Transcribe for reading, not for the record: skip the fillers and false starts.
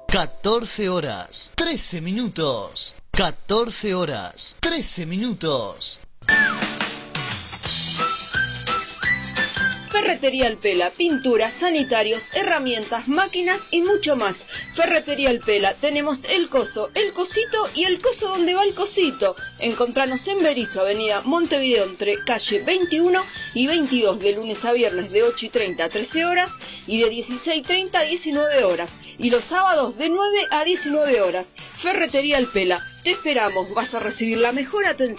14 horas, 13 minutos. 14 horas, 13 minutos. Ferretería El Pela, pinturas, sanitarios, herramientas, máquinas y mucho más. Ferretería El Pela, tenemos el coso, el cosito y el coso donde va el cosito. Encontranos en Berisso, avenida Montevideo, entre calle 21 y 22, de lunes a viernes de 8:30 a 13 horas y de 16:30 a 19 horas. Y los sábados de 9 a 19 horas. Ferretería El Pela, te esperamos, vas a recibir la mejor atención.